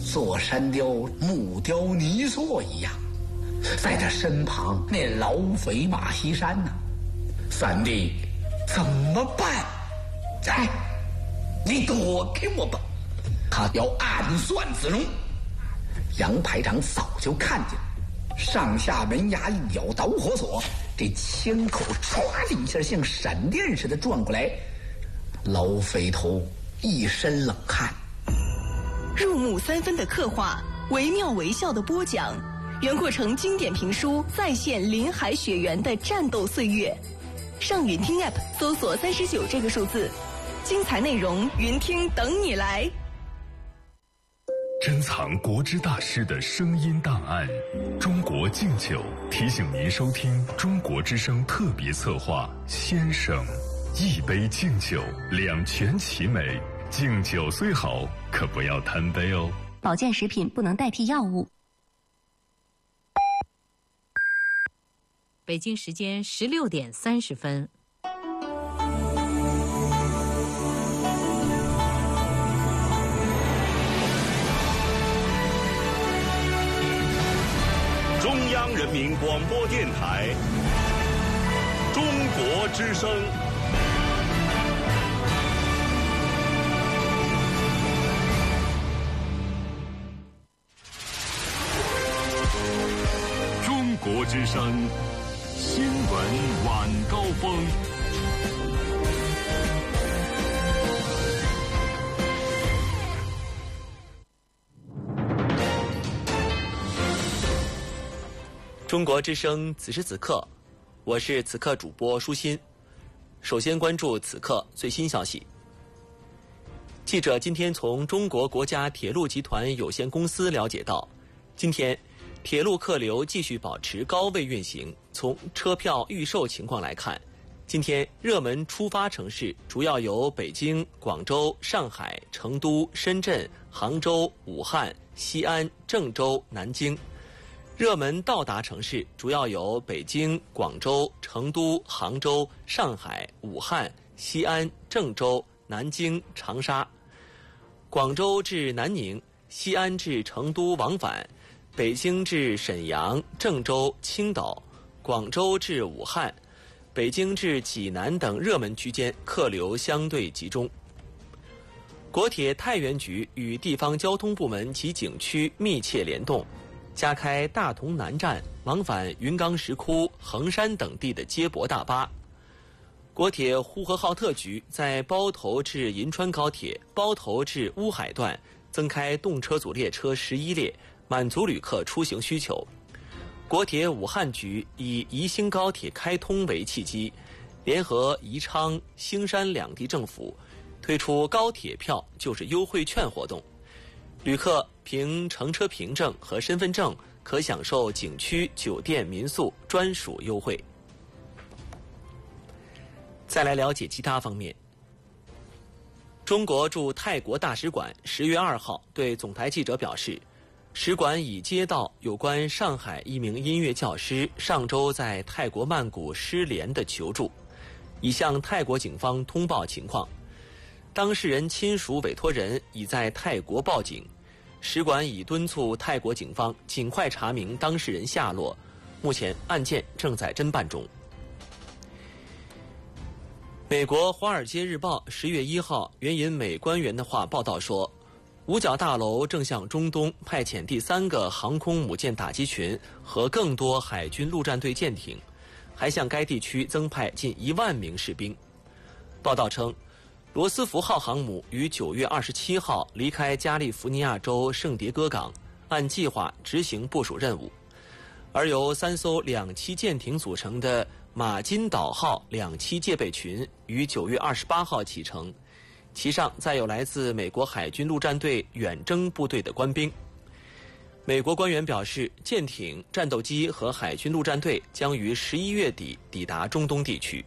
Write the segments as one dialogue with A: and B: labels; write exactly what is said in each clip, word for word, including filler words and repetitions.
A: 座山雕、木雕、泥塑一样，在他身旁那老匪马锡山呢、啊？三弟，怎么办？哎，你躲开我吧，他要暗算子荣。杨排长早就看见了，上下门牙一咬导火索，这枪口唰的一下像闪电似的转过来，老匪头一身冷汗。
B: 入木三分的刻画，惟妙惟肖的播讲，袁阔成经典评书再现林海雪原的战斗岁月。上云听 App 搜索三十九这个数字，精彩内容云听等你来。
C: 珍藏国之大师的声音档案，中国敬酒提醒您收听中国之声特别策划《先生》，一杯敬酒，两全其美。敬酒虽好，可不要贪杯哦。
D: 保健食品不能代替药物。
E: 北京时间十六点三十分。
F: 中央人民广播电台，中国之声。
C: 中国之声新闻晚高峰。
G: 中国之声此时此刻，我是此刻主播舒心。首先关注此刻最新消息。记者今天从中国国家铁路集团有限公司了解到，今天铁路客流继续保持高位运行。从车票预售情况来看，今天热门出发城市主要有北京、广州、上海、成都、深圳、杭州、武汉、西安、郑州、南京。热门到达城市主要有北京、广州、成都、杭州、上海、武汉、西安、郑州、南京、长沙。广州至南宁、西安至成都往返，北京至沈阳、郑州、青岛，广州至武汉，北京至济南等热门区间客流相对集中。国铁太原局与地方交通部门及景区密切联动，加开大同南站往返云冈石窟、衡山等地的接驳大巴。国铁呼和浩特局在包头至银川高铁、包头至乌海段增开动车组列车十一列，满足旅客出行需求。国铁武汉局以宜兴高铁开通为契机，联合宜昌、兴山两地政府，推出高铁票就是优惠券活动。旅客凭乘车凭证和身份证可享受景区、酒店、民宿专属优惠。再来了解其他方面。中国驻泰国大使馆十月二号对总台记者表示，使馆已接到有关上海一名音乐教师上周在泰国曼谷失联的求助，已向泰国警方通报情况。当事人亲属委托人已在泰国报警，使馆已敦促泰国警方尽快查明当事人下落，目前案件正在侦办中。美国《华尔街日报》十月一号援引美官员的话报道说，五角大楼正向中东派遣第三个航空母舰打击群和更多海军陆战队舰艇，还向该地区增派近一万名士兵。报道称，罗斯福号航母于九月二十七号离开加利福尼亚州圣迭戈港，按计划执行部署任务。而由三艘两栖舰艇组成的马金岛号两栖戒备群于九月二十八号启程，其上载有来自美国海军陆战队远征部队的官兵。美国官员表示，舰艇、战斗机和海军陆战队将于十一月底抵达中东地区。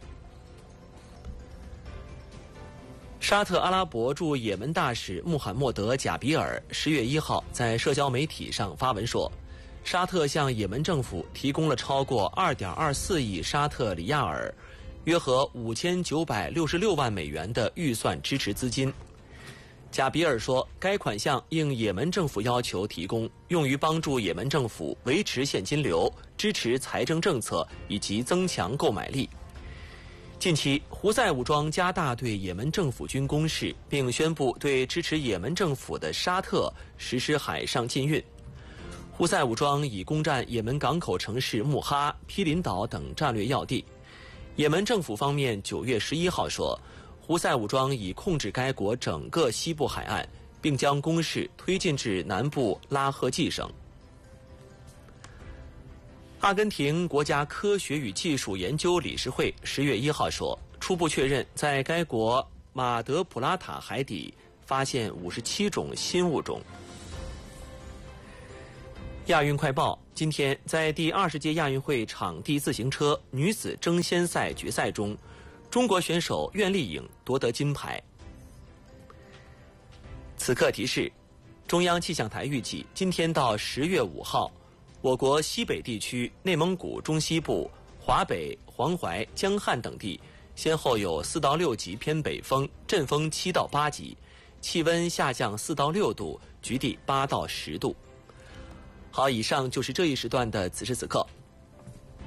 G: 沙特阿拉伯驻也门大使穆罕默德·贾比尔十月一号在社交媒体上发文说，沙特向也门政府提供了超过 二点二四亿沙特里亚尔，约合五千九百六十六万美元的预算支持资金。 贾比尔说，该款项应也门政府要求提供，用于帮助也门政府维持现金流、支持财政政策以及增强购买力。近期，胡塞武装加大对也门政府军攻势，并宣布对支持也门政府的沙特实施海上禁运。胡塞武装已攻占也门港口城市穆哈、毗邻岛等战略要地。也门政府方面九月十一号说，胡塞武装已控制该国整个西部海岸，并将攻势推进至南部拉赫季省。阿根廷国家科学与技术研究理事会十月一号说，初步确认在该国马德普拉塔海底发现五十七种新物种。亚运快报：今天在第二十届亚运会场地自行车女子争先赛决赛中，中国选手苑丽颖夺得金牌。此刻提示：中央气象台预计，今天到十月五号，我国西北地区、内蒙古中西部、华北、黄淮、江汉等地先后有四到六级偏北风，阵风七到八级，气温下降四到六度，局地八到十度。好，以上就是这一时段的此时此刻。